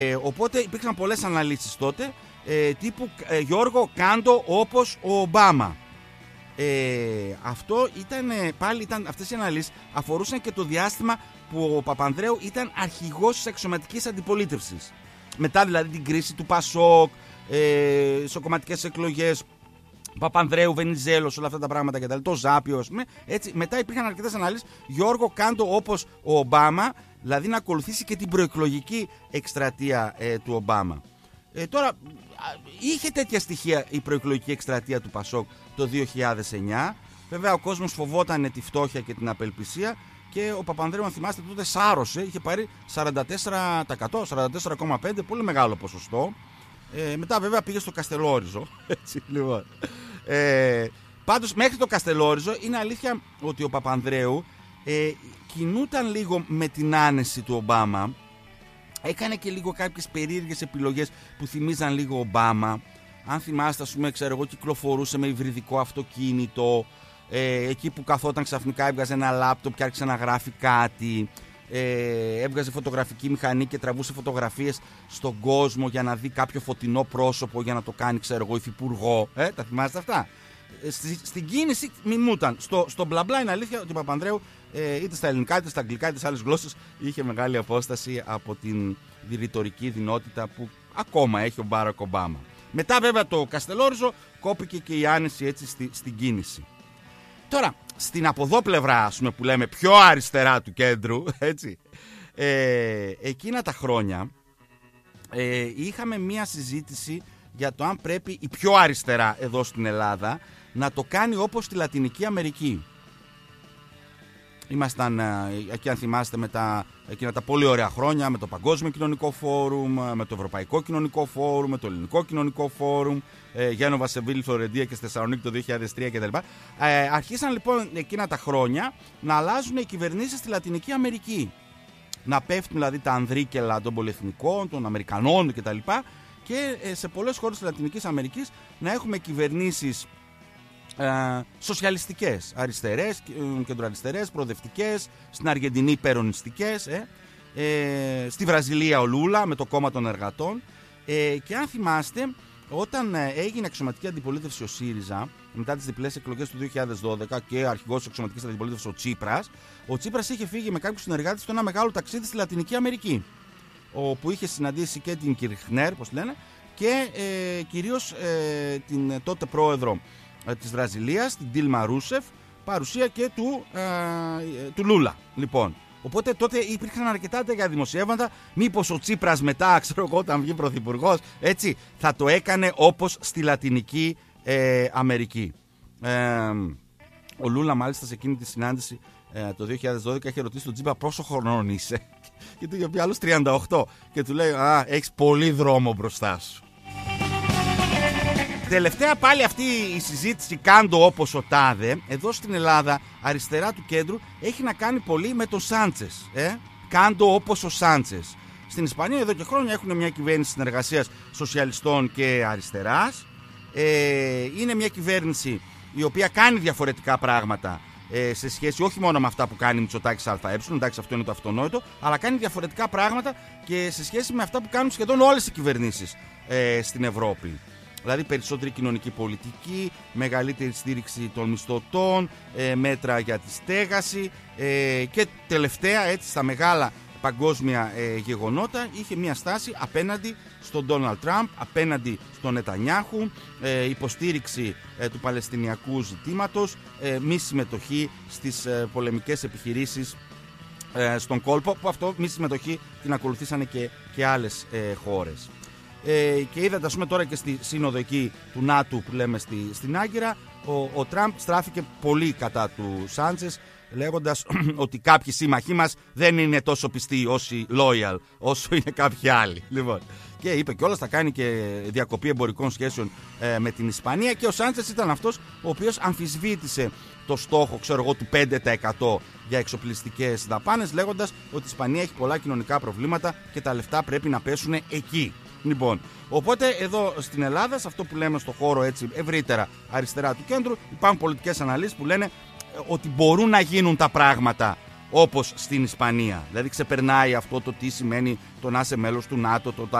Οπότε υπήρξαν πολλές αναλύσεις τότε, τύπου Γιώργο, κάντο όπως ο Ομπάμα. Αυτό αυτές οι αναλύσεις αφορούσαν και το διάστημα που ο Παπανδρέου ήταν αρχηγός της αξιωματικής αντιπολίτευσης. Μετά δηλαδή την κρίση του Πασόκ, σοκομματικές εκλογές, Παπανδρέου, Βενιζέλος, όλα αυτά τα πράγματα και τα λοιπά, το Ζάπιο, ας πούμε. Έτσι, μετά υπήρχαν αρκετές αναλύσεις. Γιώργο, κάντο όπως ο Ομπάμα, δηλαδή να ακολουθήσει και την προεκλογική εκστρατεία του Ομπάμα. Τώρα, είχε τέτοια στοιχεία η προεκλογική εκστρατεία του Πασόκ το 2009. Βέβαια, ο κόσμος φοβόταν τη φτώχεια και την απελπισία και ο Παπανδρέου, αν θυμάστε, τότε σάρωσε, είχε πάρει 44%, 44,5%, πολύ μεγάλο ποσοστό. Μετά βέβαια πήγε στο Καστελόριζο. Έτσι, λοιπόν. Πάντως μέχρι το Καστελόριζο είναι αλήθεια ότι ο Παπανδρέου κινούταν λίγο με την άνεση του Ομπάμα. Έκανε και λίγο κάποιες περίεργες επιλογές που θυμίζαν λίγο Ομπάμα. Αν θυμάστε, ας πούμε, ξέρω εγώ, κυκλοφορούσε με υβριδικό αυτοκίνητο. Εκεί που καθόταν ξαφνικά έβγαζε ένα λάπτοπ και άρχισε να γράφει κάτι. Έβγαζε φωτογραφική μηχανή και τραβούσε φωτογραφίες στον κόσμο για να δει κάποιο φωτεινό πρόσωπο για να το κάνει, ξέρω εγώ, υφυπουργό. Τα θυμάστε αυτά? Στην κίνηση μιμούταν. Στο μπλα μπλα είναι αλήθεια ότι ο Παπανδρέου είτε στα ελληνικά είτε στα αγγλικά είτε σε άλλες γλώσσες είχε μεγάλη απόσταση από την ρητορική δυνότητα που ακόμα έχει ο Μπάρακ Ομπάμα. Μετά βέβαια το Καστελόριζο κόπηκε και η άνεση έτσι στην κίνηση. Τώρα, στην από εδώ πλευρά, ας πούμε, που λέμε πιο αριστερά του κέντρου, έτσι, εκείνα τα χρόνια είχαμε μία συζήτηση για το αν πρέπει η πιο αριστερά εδώ στην Ελλάδα να το κάνει όπως στη Λατινική Αμερική. Ήμασταν εκεί, αν θυμάστε, με εκείνα τα πολύ ωραία χρόνια, με το Παγκόσμιο Κοινωνικό Φόρουμ, με το Ευρωπαϊκό Κοινωνικό Φόρουμ, με το Ελληνικό Κοινωνικό Φόρουμ, Γένοβα, Σεβίλη, Φλωρεντία και στη Θεσσαλονίκη το 2003 κτλ. Αρχίσαν λοιπόν εκείνα τα χρόνια να αλλάζουν οι κυβερνήσεις στη Λατινική Αμερική. Να πέφτουν δηλαδή τα ανδρίκελα των πολυεθνικών, των Αμερικανών κτλ. Και σε πολλές χώρες της Λατινικής Αμερικής να έχουμε κυβερνήσεις σοσιαλιστικές, αριστερές, κεντροαριστερές, προοδευτικές, στην Αργεντινή περονιστικές, στη Βραζιλία ο Λούλα με το κόμμα των εργατών, και αν θυμάστε, όταν έγινε αξιωματική αντιπολίτευση ο ΣΥΡΙΖΑ μετά τις διπλές εκλογές του 2012 και αρχηγός της αξιωματικής αντιπολίτευσης ο Τσίπρας είχε φύγει με κάποιους συνεργάτες στο ένα μεγάλο ταξίδι στη Λατινική Αμερική, όπου είχε συναντήσει και την Κιρχνέρ, πώς λένε, και κυρίως την τότε πρόεδρο της Βραζιλίας, την Ντίλμα Ρούσεφ, παρουσία και του Λούλα. Λοιπόν, οπότε τότε υπήρχαν αρκετά τέτοια δημοσιεύματα. Μήπως ο Τσίπρας μετά, ξέρω εγώ, όταν βγει πρωθυπουργός, έτσι, θα το έκανε όπως στη Λατινική Αμερική. Ο Λούλα, μάλιστα, σε εκείνη τη συνάντηση το 2012 είχε ρωτήσει τον Τσίπρα πόσο χρονών είσαι. Και του είχε πει άλλος 38. Και του λέει, έχεις πολύ δρόμο μπροστά σου. Τελευταία πάλι αυτή η συζήτηση κάντο όπως ο τάδε, εδώ στην Ελλάδα, αριστερά του κέντρου, έχει να κάνει πολύ με τον Σάντσες. Κάντο όπως ο Σάντσες. Στην Ισπανία εδώ και χρόνια έχουν μια κυβέρνηση συνεργασίας σοσιαλιστών και αριστεράς. Είναι μια κυβέρνηση η οποία κάνει διαφορετικά πράγματα σε σχέση όχι μόνο με αυτά που κάνει η Μητσοτάκης ΑΕ, εντάξει, αυτό είναι το αυτονόητο, αλλά κάνει διαφορετικά πράγματα και σε σχέση με αυτά που κάνουν σχεδόν όλες οι κυβερνήσεις στην Ευρώπη. Δηλαδή περισσότερη κοινωνική πολιτική, μεγαλύτερη στήριξη των μισθωτών, μέτρα για τη στέγαση και τελευταία, έτσι, στα μεγάλα παγκόσμια γεγονότα, είχε μια στάση απέναντι στον Ντόναλντ Τραμπ, απέναντι στον Νετανιάχου, υποστήριξη του Παλαιστινιακού ζητήματος, μη συμμετοχή στις πολεμικές επιχειρήσεις στον κόλπο, που αυτό μη συμμετοχή την ακολουθήσανε και άλλες χώρες. Και είδατε, ας πούμε, τώρα και στη σύνοδο εκεί του ΝΑΤΟ που λέμε στην Άγκυρα, ο Τραμπ στράφηκε πολύ κατά του Σάντσες, λέγοντας ότι κάποιοι σύμμαχοί μας δεν είναι τόσο πιστοί όσοι loyal όσο είναι κάποιοι άλλοι. Λοιπόν, και είπε κιόλας θα κάνει και διακοπή εμπορικών σχέσεων με την Ισπανία, και ο Σάντσες ήταν αυτός ο οποίος αμφισβήτησε το στόχο, ξέρω εγώ, του 5% για εξοπλιστικές δαπάνες, λέγοντας ότι η Ισπανία έχει πολλά κοινωνικά προβλήματα και τα λεφτά πρέπει να πέσουν εκεί. Λοιπόν, οπότε εδώ στην Ελλάδα, σε αυτό που λέμε στο χώρο έτσι ευρύτερα αριστερά του κέντρου, υπάρχουν πολιτικές αναλύσεις που λένε ότι μπορούν να γίνουν τα πράγματα όπως στην Ισπανία. Δηλαδή ξεπερνάει αυτό το τι σημαίνει το να είσαι μέλος του ΝΑΤΟ, το